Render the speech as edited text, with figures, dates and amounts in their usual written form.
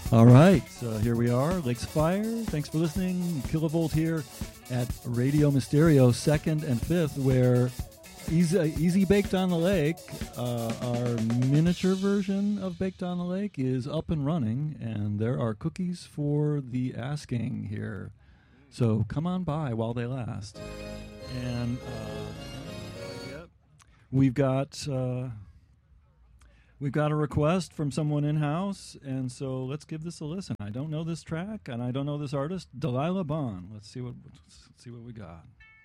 All right, here we are, Lakes Fire. Thanks for listening. Kilovolt here at Radio Mysterio, 2nd and 5th, where Easy Baked on the Lake, our miniature version of Baked on the Lake, is up and running, and there are cookies for the asking here. So come on by while they last. And we've got a request from someone in-house, and so let's give this a listen. I don't know this track, and I don't know this artist, Delilah Bond. Let's see what we got.